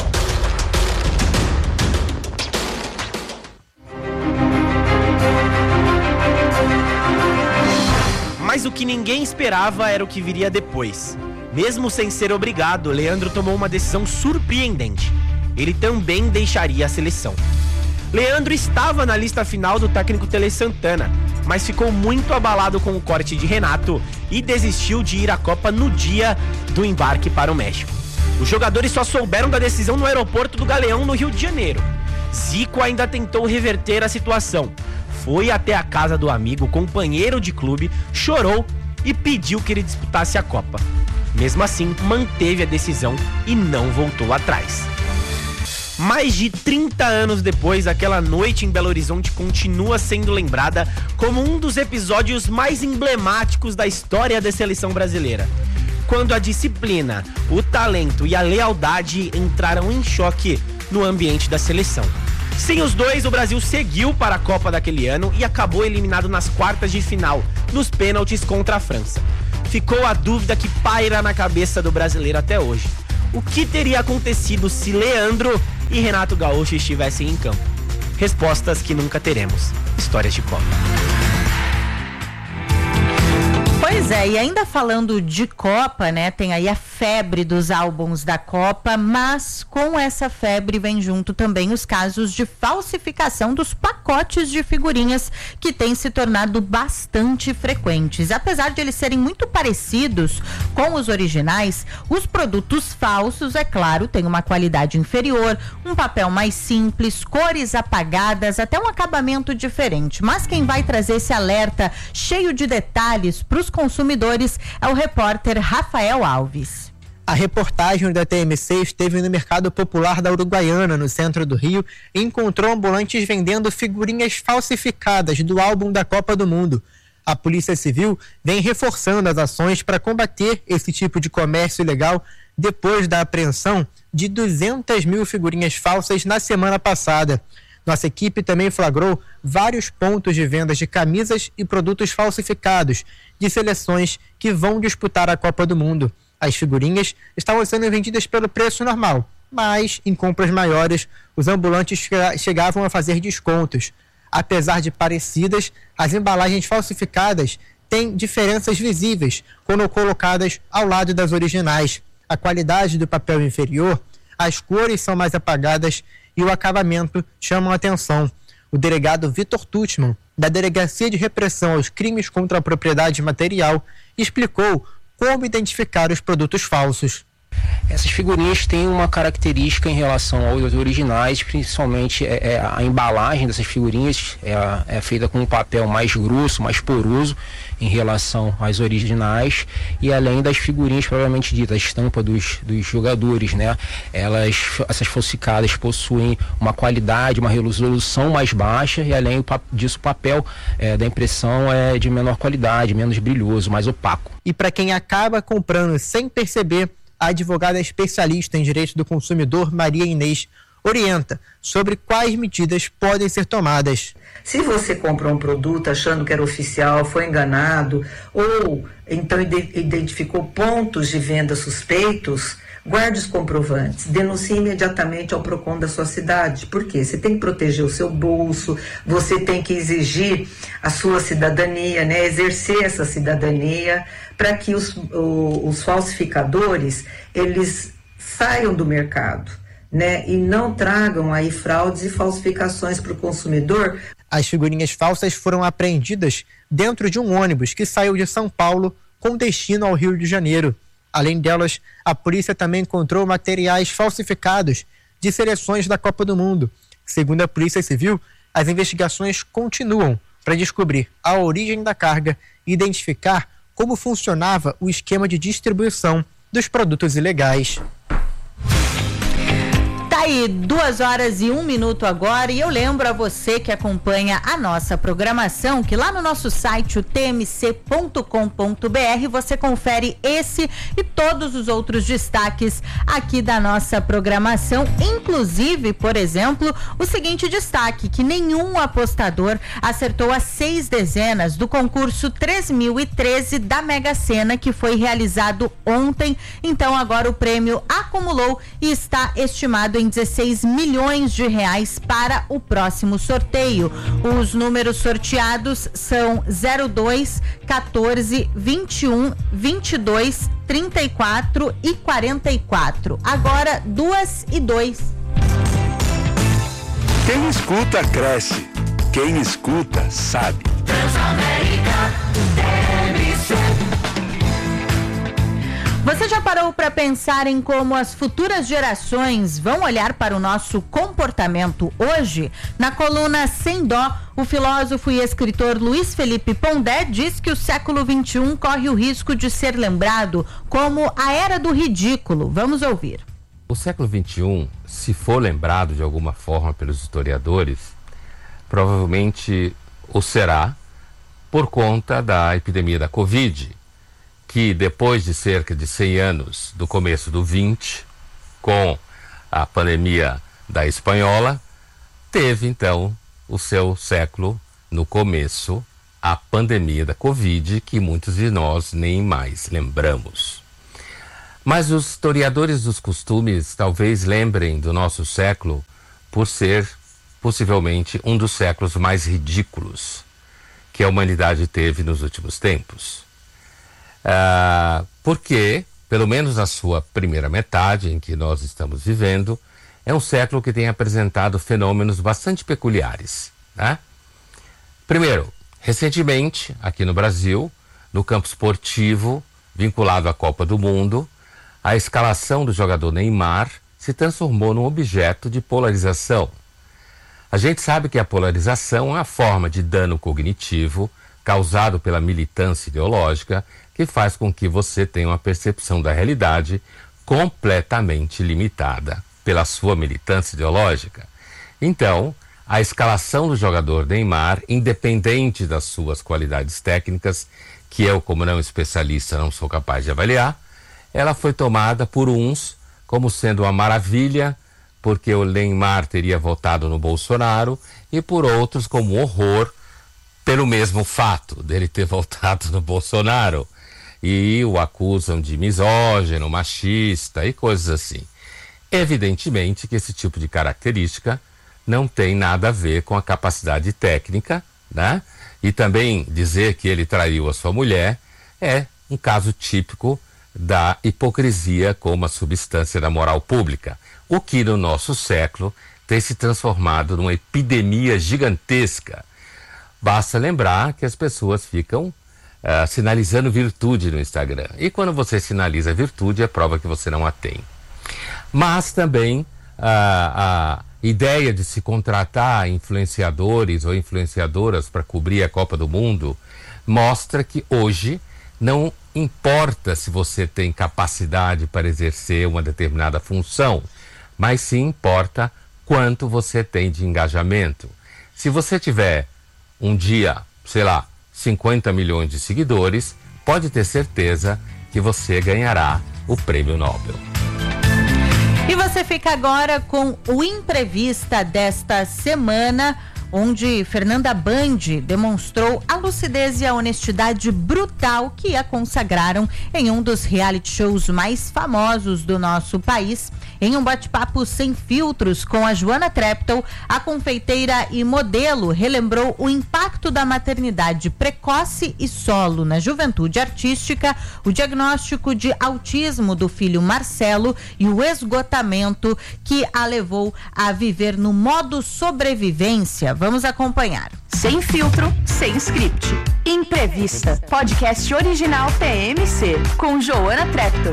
Mas o que ninguém esperava era o que viria depois. Mesmo sem ser obrigado, Leandro tomou uma decisão surpreendente. Ele também deixaria a seleção. Leandro estava na lista final do técnico Tele Santana, mas ficou muito abalado com o corte de Renato e desistiu de ir à Copa no dia do embarque para o México. Os jogadores só souberam da decisão no aeroporto do Galeão, no Rio de Janeiro. Zico ainda tentou reverter a situação. Foi até a casa do amigo, companheiro de clube, chorou e pediu que ele disputasse a Copa. Mesmo assim, manteve a decisão e não voltou atrás. Mais de trinta anos depois, aquela noite em Belo Horizonte continua sendo lembrada como um dos episódios mais emblemáticos da história da seleção brasileira. Quando a disciplina, o talento e a lealdade entraram em choque no ambiente da seleção. Sem os dois, o Brasil seguiu para a Copa daquele ano e acabou eliminado nas quartas de final, nos pênaltis contra a França. Ficou a dúvida que paira na cabeça do brasileiro até hoje. O que teria acontecido se Leandro e Renato Gaúcho estivessem em campo? Respostas que nunca teremos. Histórias de Copa. Pois é, e ainda falando de Copa, né, tem aí a febre dos álbuns da Copa, mas com essa febre vem junto também os casos de falsificação dos pacotes de figurinhas que têm se tornado bastante frequentes. Apesar de eles serem muito parecidos com os originais, os produtos falsos, é claro, têm uma qualidade inferior, um papel mais simples, cores apagadas, até um acabamento diferente. Mas quem vai trazer esse alerta cheio de detalhes para os consumidores é o repórter Rafael Alves. A reportagem da T M C esteve no Mercado Popular da Uruguaiana, no centro do Rio, e encontrou ambulantes vendendo figurinhas falsificadas do álbum da Copa do Mundo. A Polícia Civil vem reforçando as ações para combater esse tipo de comércio ilegal depois da apreensão de duzentas mil figurinhas falsas na semana passada. Nossa equipe também flagrou vários pontos de vendas de camisas e produtos falsificados de seleções que vão disputar a Copa do Mundo. As figurinhas estavam sendo vendidas pelo preço normal, mas em compras maiores, os ambulantes chegavam a fazer descontos. Apesar de parecidas, as embalagens falsificadas têm diferenças visíveis quando colocadas ao lado das originais. A qualidade do papel inferior, as cores são mais apagadas e o acabamento chamam a atenção. O delegado Vitor Tuchman, da Delegacia de Repressão aos Crimes contra a Propriedade Material, explicou como identificar os produtos falsos. Essas figurinhas têm uma característica em relação aos originais, principalmente é, é a embalagem dessas figurinhas é, é feita com um papel mais grosso, mais poroso em relação às originais, e além das figurinhas propriamente ditas, a estampa dos, dos jogadores, né? Elas, essas falsificadas possuem uma qualidade, uma resolução mais baixa, e além disso o papel é, da impressão é de menor qualidade, menos brilhoso, mais opaco. E para quem acaba comprando sem perceber, a advogada especialista em direito do consumidor, Maria Inês, orienta sobre quais medidas podem ser tomadas. Se você comprou um produto achando que era oficial, foi enganado ou então identificou pontos de venda suspeitos, guarde os comprovantes, denuncie imediatamente ao PROCON da sua cidade. Por quê? Você tem que proteger o seu bolso, você tem que exigir a sua cidadania, né? Exercer essa cidadania para que os, o, os falsificadores, eles saiam do mercado, né? E não tragam aí fraudes e falsificações para o consumidor. As figurinhas falsas foram apreendidas dentro de um ônibus que saiu de São Paulo com destino ao Rio de Janeiro. Além delas, a polícia também encontrou materiais falsificados de seleções da Copa do Mundo. Segundo a Polícia Civil, as investigações continuam para descobrir a origem da carga e identificar como funcionava o esquema de distribuição dos produtos ilegais. Tá aí, duas horas e um minuto agora, e eu lembro a você que acompanha a nossa programação que lá no nosso site, o t m c ponto com ponto b r, você confere esse e todos os outros destaques aqui da nossa programação, inclusive, por exemplo, o seguinte destaque, que nenhum apostador acertou as seis dezenas do concurso três mil e treze da Mega Sena, que foi realizado ontem. Então agora o prêmio acumulou e está estimado em dezesseis milhões de reais para o próximo sorteio. Os números sorteados são zero dois, quatorze, vinte e um, vinte e dois, trinta e quatro e quarenta e quatro. Agora duas e dois. Quem escuta cresce. Quem escuta sabe. Transamérica, T M C. Você já parou para pensar em como as futuras gerações vão olhar para o nosso comportamento hoje? Na coluna Sem Dó, o filósofo e escritor Luiz Felipe Pondé diz que o século vinte e um corre o risco de ser lembrado como a era do ridículo. Vamos ouvir. O século vinte e um, se for lembrado de alguma forma pelos historiadores, provavelmente o será por conta da epidemia da Covid, que depois de cerca de cem anos do começo do vinte, com a pandemia da espanhola, teve então o seu século no começo, a pandemia da Covid, que muitos de nós nem mais lembramos. Mas os historiadores dos costumes talvez lembrem do nosso século por ser possivelmente um dos séculos mais ridículos que a humanidade teve nos últimos tempos. Uh, porque, pelo menos na sua primeira metade, em que nós estamos vivendo, é um século que tem apresentado fenômenos bastante peculiares, né? Primeiro, recentemente, aqui no Brasil, no campo esportivo, vinculado à Copa do Mundo, a escalação do jogador Neymar se transformou num objeto de polarização. A gente sabe que a polarização é uma forma de dano cognitivo causado pela militância ideológica que faz com que você tenha uma percepção da realidade completamente limitada pela sua militância ideológica. Então, a escalação do jogador Neymar, independente das suas qualidades técnicas, que eu, como não especialista, não sou capaz de avaliar, ela foi tomada por uns como sendo uma maravilha, porque o Neymar teria votado no Bolsonaro, e por outros como um horror, pelo mesmo fato dele ter votado no Bolsonaro. E o acusam de misógino, machista e coisas assim. Evidentemente que esse tipo de característica não tem nada a ver com a capacidade técnica, né? E também dizer que ele traiu a sua mulher é um caso típico da hipocrisia como a substância da moral pública, o que no nosso século tem se transformado numa epidemia gigantesca. Basta lembrar que as pessoas ficam uh, sinalizando virtude no Instagram. E quando você sinaliza virtude, é prova que você não a tem. Mas também uh, a ideia de se contratar influenciadores ou influenciadoras para cobrir a Copa do Mundo mostra que hoje não importa se você tem capacidade para exercer uma determinada função, mas sim importa quanto você tem de engajamento. Se você tiver um dia, sei lá, cinquenta milhões de seguidores, pode ter certeza que você ganhará o prêmio Nobel. E você fica agora com o Imprevista desta semana, onde Fernanda Band demonstrou a lucidez e a honestidade brutal que a consagraram em um dos reality shows mais famosos do nosso país. Em um bate-papo sem filtros com a Joana Treptow, a confeiteira e modelo relembrou o impacto da maternidade precoce e solo na juventude artística, o diagnóstico de autismo do filho Marcelo e o esgotamento que a levou a viver no modo sobrevivência. Vamos acompanhar. Sem filtro, sem script. Imprevista. Podcast original T M C, com Joana Treptow.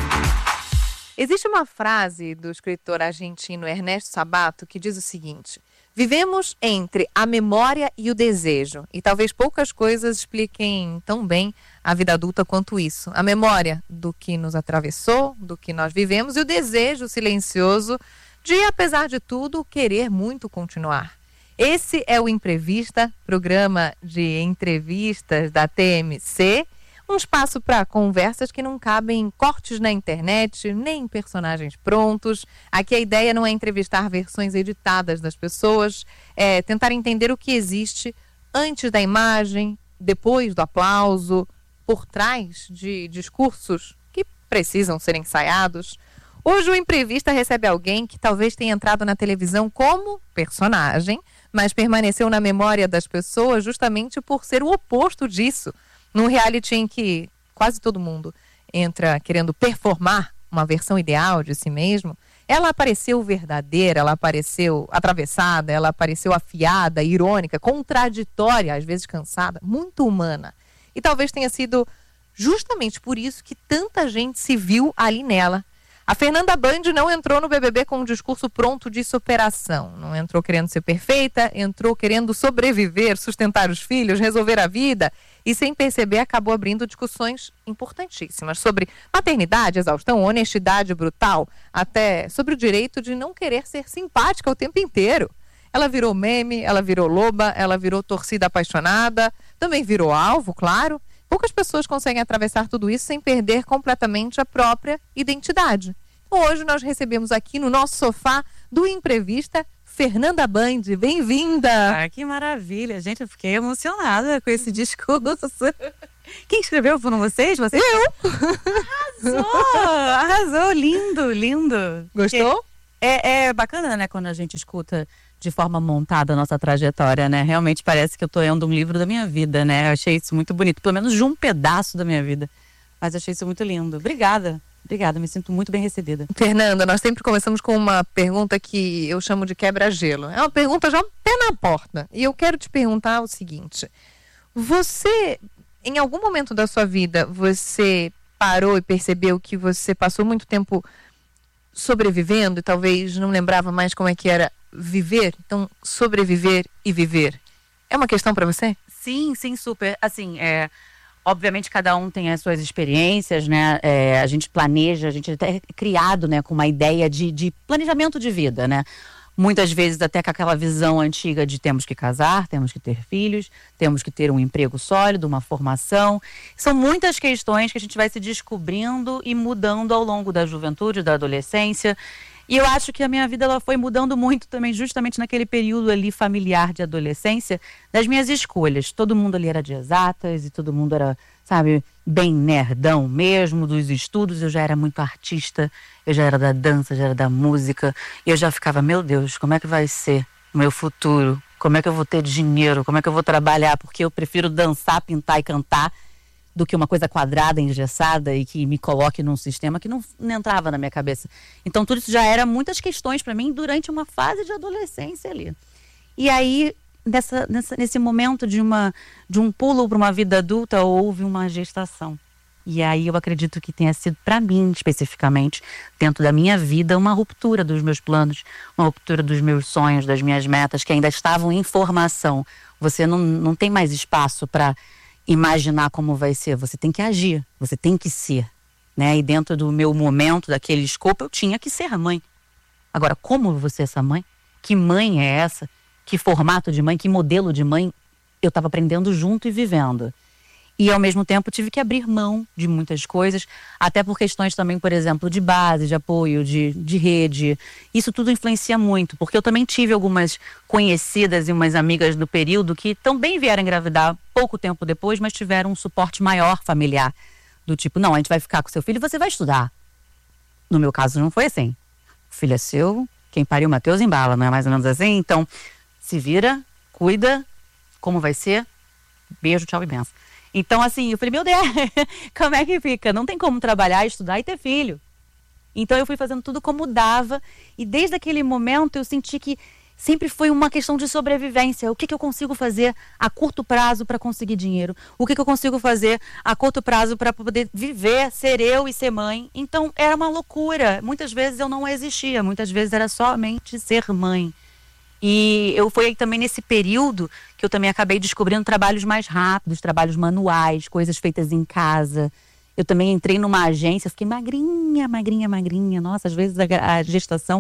Existe uma frase do escritor argentino Ernesto Sabato que diz o seguinte: vivemos entre a memória e o desejo, e talvez poucas coisas expliquem tão bem a vida adulta quanto isso. A memória do que nos atravessou, do que nós vivemos, e o desejo silencioso de, apesar de tudo, querer muito continuar. Esse é o Imprevista, programa de entrevistas da T M C, um espaço para conversas que não cabem em cortes na internet, nem em personagens prontos. Aqui a ideia não é entrevistar versões editadas das pessoas, é tentar entender o que existe antes da imagem, depois do aplauso, por trás de discursos que precisam ser ensaiados. Hoje o Imprevista recebe alguém que talvez tenha entrado na televisão como personagem, mas permaneceu na memória das pessoas justamente por ser o oposto disso. Num reality em que quase todo mundo entra querendo performar uma versão ideal de si mesmo, ela apareceu verdadeira, ela apareceu atravessada, ela apareceu afiada, irônica, contraditória, às vezes cansada, muito humana. E talvez tenha sido justamente por isso que tanta gente se viu ali nela. A Fernanda Band não entrou no B B B com um discurso pronto de superação. Não entrou querendo ser perfeita, entrou querendo sobreviver, sustentar os filhos, resolver a vida. E sem perceber acabou abrindo discussões importantíssimas sobre maternidade, exaustão, honestidade brutal, até sobre o direito de não querer ser simpática o tempo inteiro. Ela virou meme, ela virou loba, ela virou torcida apaixonada, também virou alvo, claro. Poucas pessoas conseguem atravessar tudo isso sem perder completamente a própria identidade. Hoje nós recebemos aqui no nosso sofá do Imprevista Fernanda Band. Bem-vinda! Ah, que maravilha, gente, eu fiquei emocionada com esse discurso. Quem escreveu? Foram vocês? vocês? Eu! Arrasou! Arrasou, lindo, lindo. Gostou? É, é bacana, né, quando a gente escuta de forma montada a nossa trajetória, né? Realmente parece que eu tô lendo um livro da minha vida, né? Eu achei isso muito bonito, pelo menos de um pedaço da minha vida. Mas achei isso muito lindo. Obrigada. Obrigada, me sinto muito bem recebida. Fernanda, nós sempre começamos com uma pergunta que eu chamo de quebra-gelo. É uma pergunta já pé na porta. E eu quero te perguntar o seguinte: você, em algum momento da sua vida, você parou e percebeu que você passou muito tempo sobrevivendo e talvez não lembrava mais como é que era viver? Então, sobreviver e viver é uma questão para você? Sim, sim, super. Assim, é, obviamente cada um tem as suas experiências, né? É, a gente planeja, a gente é até criado, né, com uma ideia de, de planejamento de vida, né? Muitas vezes até com aquela visão antiga de temos que casar, temos que ter filhos, temos que ter um emprego sólido, uma formação. São muitas questões que a gente vai se descobrindo e mudando ao longo da juventude, da adolescência. E eu acho que a minha vida ela foi mudando muito também, justamente naquele período ali familiar de adolescência, das minhas escolhas. Todo mundo ali era de exatas e todo mundo era, sabe, bem nerdão mesmo, dos estudos. Eu já era muito artista, eu já era da dança, já era da música. E eu já ficava, meu Deus, como é que vai ser o meu futuro? Como é que eu vou ter dinheiro? Como é que eu vou trabalhar? Porque eu prefiro dançar, pintar e cantar do que uma coisa quadrada, engessada e que me coloque num sistema que não, não entrava na minha cabeça. Então tudo isso já era muitas questões para mim durante uma fase de adolescência ali. E aí, nessa, nessa, nesse momento de, uma, de um pulo para uma vida adulta, houve uma gestação. E aí eu acredito que tenha sido para mim, especificamente, dentro da minha vida, uma ruptura dos meus planos, uma ruptura dos meus sonhos, das minhas metas, que ainda estavam em formação. Você não, não tem mais espaço para imaginar como vai ser, você tem que agir, você tem que ser, né? E dentro do meu momento, daquele escopo, eu tinha que ser mãe. Agora, como eu vou ser essa mãe? Que mãe é essa? Que formato de mãe? Que modelo de mãe? Eu estava aprendendo junto e vivendo. E, ao mesmo tempo, tive que abrir mão de muitas coisas, até por questões também, por exemplo, de base, de apoio, de, de rede. Isso tudo influencia muito, porque eu também tive algumas conhecidas e umas amigas do período que também vieram engravidar pouco tempo depois, mas tiveram um suporte maior familiar. Do tipo, não, a gente vai ficar com seu filho e você vai estudar. No meu caso, não foi assim. O filho é seu, quem pariu Mateus embala, não é mais ou menos assim? Então, se vira, cuida, como vai ser? Beijo, tchau e benção. Então, assim, eu falei, meu Deus, como é que fica? Não tem como trabalhar, estudar e ter filho. Então, eu fui fazendo tudo como dava. E desde aquele momento, eu senti que sempre foi uma questão de sobrevivência. O que, que eu consigo fazer a curto prazo para conseguir dinheiro? O que, que eu consigo fazer a curto prazo para poder viver, ser eu e ser mãe? Então, era uma loucura. Muitas vezes eu não existia. Muitas vezes era somente ser mãe. E eu fui também nesse período que eu também acabei descobrindo trabalhos mais rápidos, trabalhos manuais, coisas feitas em casa. Eu também entrei numa agência, fiquei magrinha, magrinha, magrinha. Nossa, às vezes a, a gestação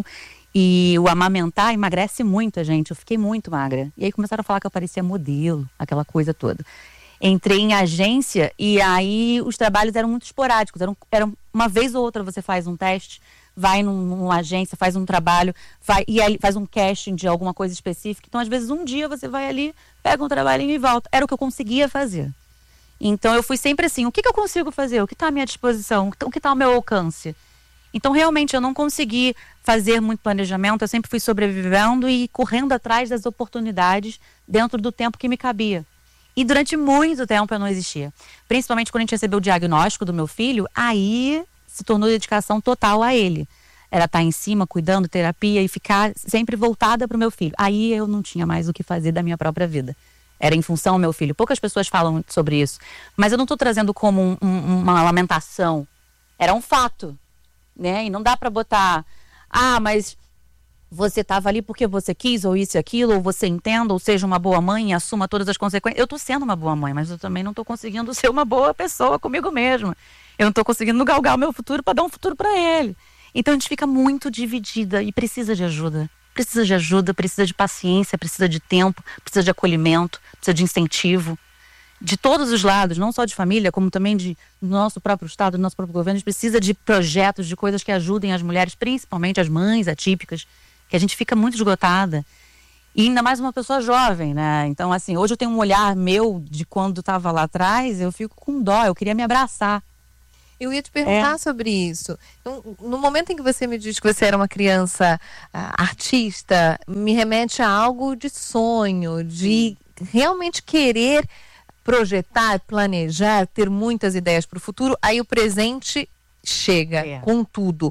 e o amamentar emagrece muito a gente. Eu fiquei muito magra. E aí começaram a falar que eu parecia modelo, aquela coisa toda. Entrei em agência e aí os trabalhos eram muito esporádicos. Eram, eram uma vez ou outra você faz um teste, vai num, numa agência, faz um trabalho, vai, e aí faz um casting de alguma coisa específica. Então, às vezes, um dia você vai ali, pega um trabalhinho e volta. Era o que eu conseguia fazer. Então, eu fui sempre assim, o que, que eu consigo fazer? O que está à minha disposição? O que está ao meu alcance? Então, realmente, eu não consegui fazer muito planejamento. Eu sempre fui sobrevivendo e correndo atrás das oportunidades dentro do tempo que me cabia. E durante muito tempo eu não existia. Principalmente quando a gente recebeu o diagnóstico do meu filho, aí se tornou dedicação total a ele. Era estar em cima, cuidando, terapia e ficar sempre voltada para o meu filho. Aí eu não tinha mais o que fazer da minha própria vida. Era em função ao meu filho. Poucas pessoas falam sobre isso. Mas eu não estou trazendo como um, um, uma lamentação. Era um fato, né? E não dá para botar, ah, mas você estava ali porque você quis, ou isso e aquilo, ou você entenda, ou seja uma boa mãe e assuma todas as consequências. Eu estou sendo uma boa mãe, mas eu também não estou conseguindo ser uma boa pessoa comigo mesma. Eu não estou conseguindo galgar o meu futuro para dar um futuro para ele. Então a gente fica muito dividida e precisa de ajuda. Precisa de ajuda, precisa de paciência, precisa de tempo, precisa de acolhimento, precisa de incentivo. De todos os lados, não só de família, como também de, do nosso próprio estado, do nosso próprio governo. A gente precisa de projetos, de coisas que ajudem as mulheres, principalmente as mães atípicas, que a gente fica muito esgotada. E ainda mais uma pessoa jovem, né? Então, assim, hoje eu tenho um olhar meu de quando estava lá atrás, eu fico com dó, eu queria me abraçar. Eu ia te perguntar É. sobre isso. Então, no momento em que você me diz que você era uma criança ah, artista, me remete a algo de sonho, de realmente querer projetar, planejar, ter muitas ideias para o futuro. Aí o presente chega É. com tudo.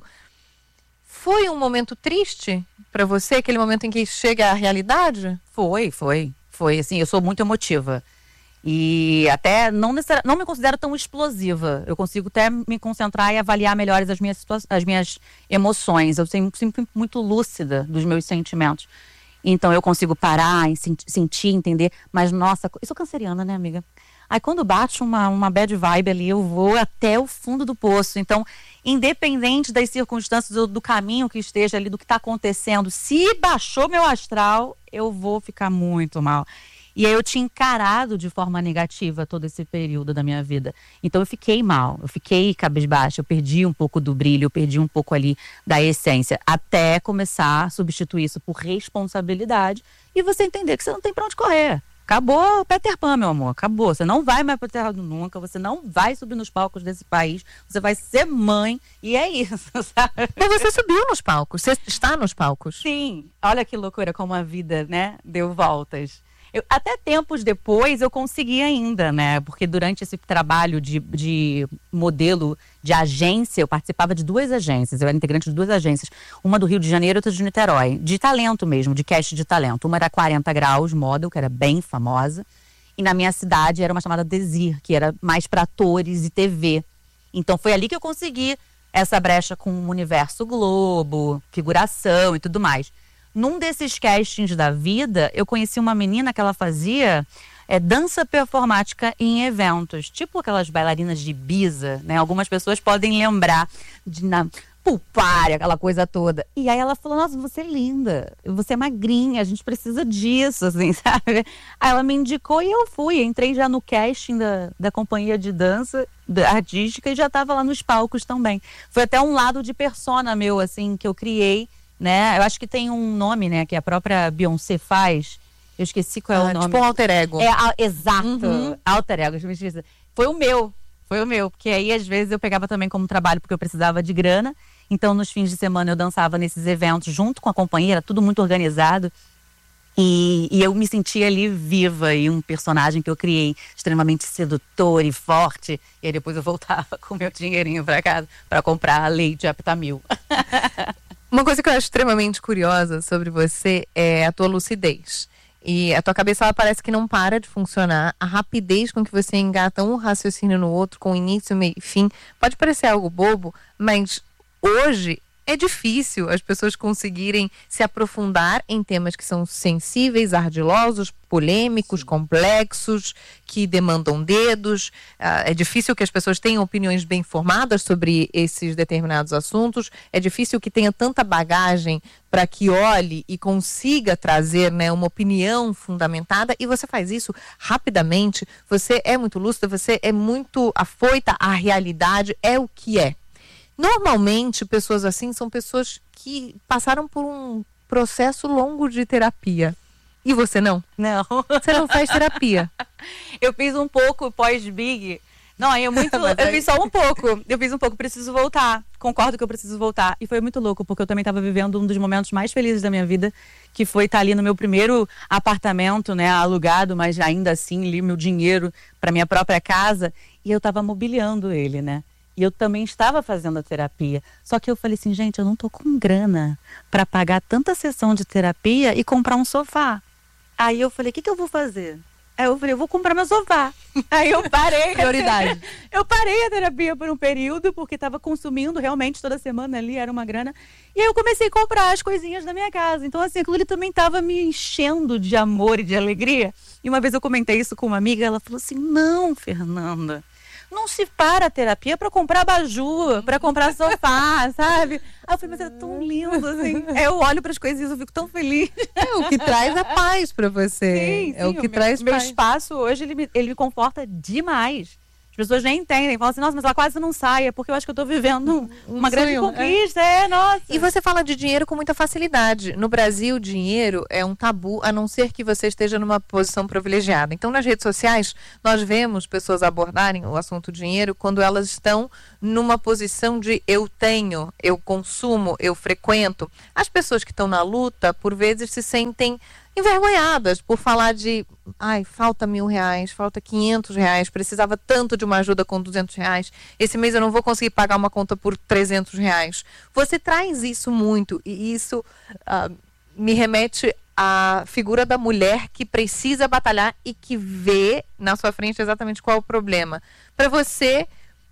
Foi um momento triste para você, aquele momento em que chega a realidade? Foi, foi. Foi, assim, eu sou muito emotiva. E até não, necessari- não me considero tão explosiva. Eu consigo até me concentrar e avaliar melhor as minhas, situa- as minhas emoções. Eu sempre, sempre muito lúcida dos meus sentimentos. Então eu consigo parar e senti- sentir, entender. Mas, nossa, eu sou canceriana, né, amiga? Aí quando bate uma, uma bad vibe ali, eu vou até o fundo do poço. Então, independente das circunstâncias ou do caminho que esteja ali, do que está acontecendo, se baixou meu astral, eu vou ficar muito mal. E aí eu tinha encarado de forma negativa todo esse período da minha vida. Então eu fiquei mal, eu fiquei cabisbaixa, eu perdi um pouco do brilho, eu perdi um pouco ali da essência, até começar a substituir isso por responsabilidade e você entender que você não tem pra onde correr. Acabou o Peter Pan, meu amor, acabou. Você não vai mais pro Terra do Nunca, você não vai subir nos palcos desse país, você vai ser mãe e é isso, sabe? Mas você subiu nos palcos, você está nos palcos. Sim, olha que loucura como a vida, né, deu voltas. Eu, até tempos depois eu consegui ainda, né? Porque durante esse trabalho de, de modelo de agência, eu participava de duas agências, eu era integrante de duas agências, uma do Rio de Janeiro e outra de Niterói, de talento mesmo, de cast de talento. Uma era quarenta graus Model, que era bem famosa, e na minha cidade era uma chamada Desir, que era mais para atores e T V. Então foi ali que eu consegui essa brecha com o Universo Globo, figuração e tudo mais. Num desses castings da vida, eu conheci uma menina que ela fazia é, dança performática em eventos. Tipo aquelas bailarinas de Ibiza, né? Algumas pessoas podem lembrar de na pulpária, aquela coisa toda. E aí ela falou, nossa, você é linda, você é magrinha, a gente precisa disso, assim, sabe? Aí ela me indicou e eu fui. Entrei já no casting da, da companhia de dança da artística e já estava lá nos palcos também. Foi até um lado de persona meu, assim, que eu criei, né? Eu acho que tem um nome, né, que a própria Beyoncé faz. Eu esqueci qual é Ah, o nome. tipo um alter ego. É, a, exato. Uhum. Alter ego, eu me esqueci. Foi o meu. Foi o meu. Porque aí, às vezes, eu pegava também como trabalho, porque eu precisava de grana. Então, nos fins de semana, eu dançava nesses eventos junto com a companhia. Era tudo muito organizado. E, e eu me sentia ali viva. E um personagem que eu criei extremamente sedutor e forte. E aí, depois eu voltava com meu dinheirinho pra casa pra comprar leite Aptamil. Uma coisa que eu acho extremamente curiosa sobre você é a tua lucidez. E a tua cabeça, ela parece que não para de funcionar. A rapidez com que você engata um raciocínio no outro, com início, meio e fim, pode parecer algo bobo, mas hoje é difícil as pessoas conseguirem se aprofundar em temas que são sensíveis, ardilosos, polêmicos, complexos, que demandam dedos. Ah, é difícil que as pessoas tenham opiniões bem formadas sobre esses determinados assuntos. É difícil que tenha tanta bagagem para que olhe e consiga trazer, né, uma opinião fundamentada. E você faz isso rapidamente. Você é muito lúcida, você é muito afoita à realidade, é o que é. Normalmente, pessoas assim são pessoas que passaram por um processo longo de terapia. E você não? Não. Você não faz terapia? Eu fiz um pouco pós-Big. Não, eu muito. Eu fiz só um pouco. Eu fiz um pouco, preciso voltar. Concordo que eu preciso voltar. E foi muito louco, porque eu também estava vivendo um dos momentos mais felizes da minha vida, que foi estar ali no meu primeiro apartamento, né, alugado, mas ainda assim, ali, meu dinheiro para minha própria casa. E eu estava mobiliando ele, né? E eu também estava fazendo a terapia. Só que eu falei assim, gente, eu não tô com grana para pagar tanta sessão de terapia e comprar um sofá. Aí eu falei, o que, que eu vou fazer? Aí eu falei, eu vou comprar meu sofá. Aí eu parei. Prioridade. Eu parei a terapia por um período, porque estava consumindo realmente toda semana ali, era uma grana. E aí eu comecei a comprar as coisinhas da minha casa. Então, assim, aquilo ali também estava me enchendo de amor e de alegria. E uma vez eu comentei isso com uma amiga, ela falou assim, não, Fernanda, não se para a terapia para comprar abajur, para comprar sofá, sabe? Aí eu falei, mas é tão lindo, assim. Aí eu olho para as coisinhas, eu fico tão feliz. É o que traz a paz para você. Sim, sim, é o que o traz meu, paz. meu espaço hoje, ele me, ele me conforta demais. As pessoas nem entendem, falam assim, nossa, mas ela quase não sai, é porque eu acho que eu tô vivendo Um uma grande sonho, conquista, é. é, nossa. E você fala de dinheiro com muita facilidade. No Brasil, dinheiro é um tabu, a não ser que você esteja numa posição privilegiada. Então, nas redes sociais, nós vemos pessoas abordarem o assunto dinheiro quando elas estão numa posição de eu tenho, eu consumo, eu frequento. As pessoas que estão na luta, por vezes, se sentem envergonhadas por falar de, ai, falta mil reais, falta quinhentos reais, precisava tanto de uma ajuda com duzentos reais, esse mês eu não vou conseguir pagar uma conta por trezentos reais. Você traz isso muito e isso uh, me remete à figura da mulher que precisa batalhar e que vê na sua frente exatamente qual é o problema. Para você,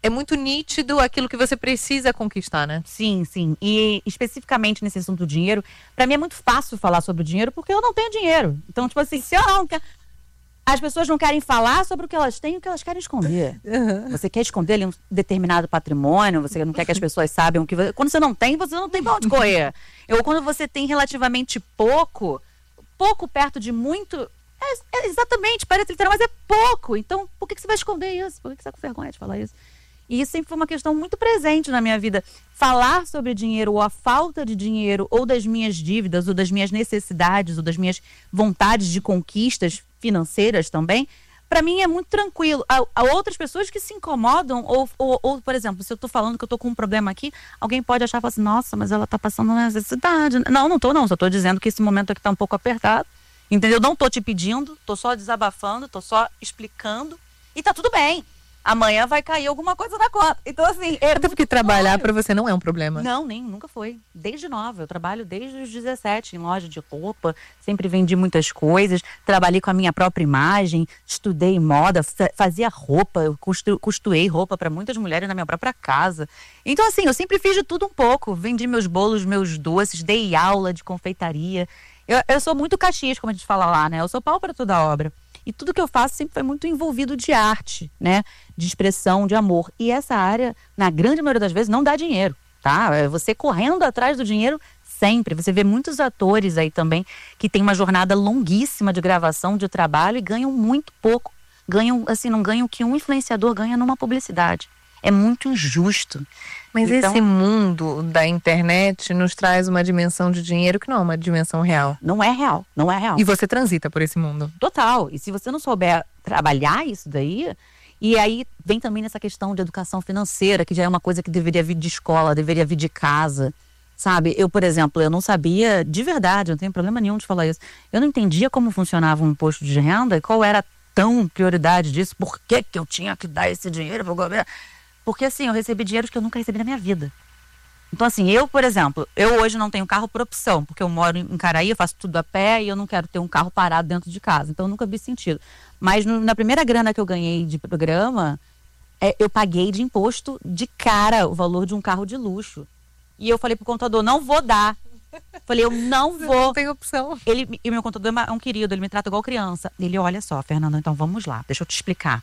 é muito nítido aquilo que você precisa conquistar, né? Sim, sim. E especificamente nesse assunto do dinheiro, pra mim é muito fácil falar sobre o dinheiro porque eu não tenho dinheiro. Então, tipo assim, se eu não quero... As pessoas não querem falar sobre o que elas têm e o que elas querem esconder. Uhum. Você quer esconder ali um determinado patrimônio, você não quer que as pessoas saibam o que... Você... Quando você não tem, você não tem pra onde correr. Ou quando você tem relativamente pouco, pouco perto de muito... É, é exatamente, parece literal, mas é pouco. Então, por que, que você vai esconder isso? Por que, que você tá com vergonha de falar isso? E isso sempre foi uma questão muito presente na minha vida. Falar sobre dinheiro, ou a falta de dinheiro, ou das minhas dívidas, ou das minhas necessidades, ou das minhas vontades de conquistas financeiras também, para mim é muito tranquilo. Há, há outras pessoas que se incomodam, ou, ou, ou, por exemplo, se eu tô falando que eu tô com um problema aqui, alguém pode achar, falar assim, nossa, mas ela tá passando necessidade. Não, não tô não, só tô dizendo que esse momento aqui tá um pouco apertado, entendeu? Não tô te pedindo, tô só desabafando, tô só explicando, e tá tudo bem. Amanhã vai cair alguma coisa na conta. Então, assim... É Até porque trabalhar para você não é um problema. Não, nem, nunca foi. Desde nova. Eu trabalho desde os dezessete em loja de roupa. Sempre vendi muitas coisas. Trabalhei com a minha própria imagem. Estudei moda. Fazia roupa. Eu costu, costuei roupa para muitas mulheres na minha própria casa. Então, assim, eu sempre fiz de tudo um pouco. Vendi meus bolos, meus doces. Dei aula de confeitaria. Eu, eu sou muito Caxias, como a gente fala lá, né? Eu sou pau para toda obra. E tudo que eu faço sempre foi muito envolvido de arte, né? De expressão, de amor. E essa área, na grande maioria das vezes, não dá dinheiro, tá? É você correndo atrás do dinheiro sempre. Você vê muitos atores aí também que têm uma jornada longuíssima de gravação, de trabalho e ganham muito pouco. Ganham, assim, não ganham o que um influenciador ganha numa publicidade. É muito injusto. Mas então, esse mundo da internet nos traz uma dimensão de dinheiro que não é uma dimensão real. Não é real, não é real. E você transita por esse mundo. Total. E se você não souber trabalhar isso daí... E aí vem também nessa questão de educação financeira, que já é uma coisa que deveria vir de escola, deveria vir de casa, sabe? Eu, por exemplo, eu não sabia, de verdade, não tenho problema nenhum de falar isso, eu não entendia como funcionava um imposto de renda e qual era tão prioridade disso, por que que eu tinha que dar esse dinheiro para o governo? Porque assim, eu recebi dinheiro que eu nunca recebi na minha vida. Então assim, eu, por exemplo, eu hoje não tenho carro por opção, porque eu moro em Caraí, eu faço tudo a pé e eu não quero ter um carro parado dentro de casa, então eu nunca vi sentido. Mas no, na primeira grana que eu ganhei de programa, é, eu paguei de imposto de cara o valor de um carro de luxo. E eu falei pro contador, não vou dar. Falei, eu não vou. Não tem opção. Ele, e meu contador é um querido, ele me trata igual criança. Ele, olha só, Fernanda, então vamos lá, deixa eu te explicar.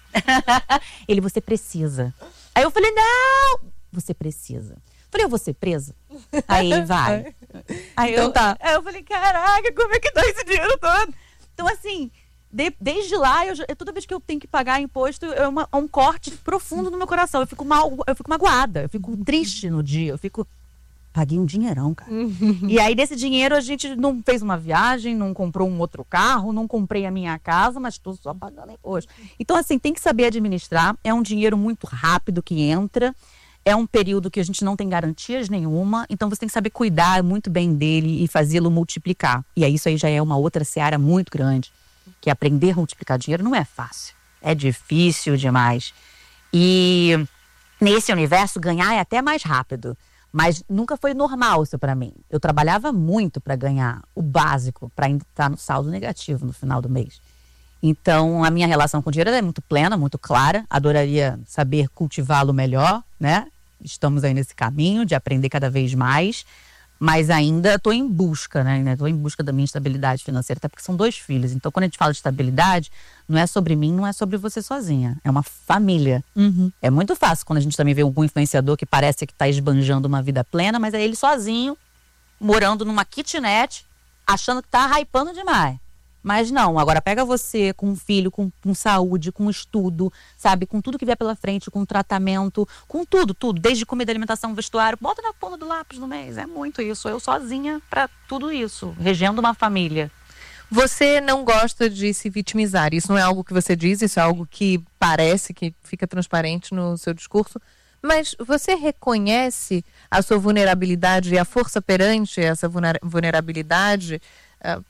Ele, você precisa. Aí eu falei, não, você precisa. Falei, eu vou ser presa? Aí ele, vai. Aí então eu, tá. Aí eu falei, caraca, como é que dá esse dinheiro todo? Então assim, de, desde lá, eu, toda vez que eu tenho que pagar imposto, é uma, um corte profundo no meu coração. Eu fico, mal, eu fico magoada, eu fico triste no dia, eu fico... Paguei um dinheirão, cara. E aí, desse dinheiro, a gente não fez uma viagem, não comprou um outro carro, não comprei a minha casa, mas estou só pagando imposto. Então, assim, tem que saber administrar. É um dinheiro muito rápido que entra. É um período que a gente não tem garantias nenhuma. Então, você tem que saber cuidar muito bem dele e fazê-lo multiplicar. E aí, isso aí já é uma outra seara muito grande. Que aprender a multiplicar dinheiro não é fácil. É difícil demais. E nesse universo, ganhar é até mais rápido. Mas nunca foi normal isso para mim. Eu trabalhava muito para ganhar o básico, para estar no saldo negativo no final do mês. Então, a minha relação com o dinheiro é muito plena, muito clara. Adoraria saber cultivá-lo melhor, né? Estamos aí nesse caminho de aprender cada vez mais. Mas ainda estou em busca, né? Estou em busca da minha estabilidade financeira, até porque são dois filhos. Então, quando a gente fala de estabilidade, não é sobre mim, não é sobre você sozinha. É uma família. Uhum. É muito fácil quando a gente também vê algum influenciador que parece que está esbanjando uma vida plena, mas é ele sozinho, morando numa kitnet, achando que está hypando demais. Mas não, agora pega você com um filho, com, com saúde, com estudo, sabe? Com tudo que vier pela frente, com tratamento, com tudo, tudo. Desde comida, alimentação, vestuário. Bota na ponta do lápis no mês. É muito isso. Eu sozinha pra tudo isso. Regendo uma família. Você não gosta de se vitimizar. Isso não é algo que você diz, isso é algo que parece que fica transparente no seu discurso. Mas você reconhece a sua vulnerabilidade e a força perante essa vulnerabilidade? Uh,